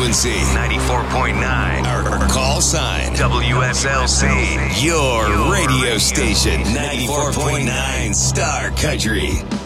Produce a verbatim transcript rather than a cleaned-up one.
frequency ninety-four point nine. Our call sign W S L C. Your radio station ninety-four point nine Star Country.